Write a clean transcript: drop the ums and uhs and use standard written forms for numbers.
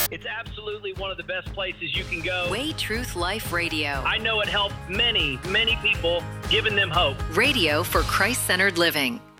It's absolutely one of the best places you can go. Way Truth Life Radio. I know it helped many, many people, giving them hope. Radio for Christ-centered living.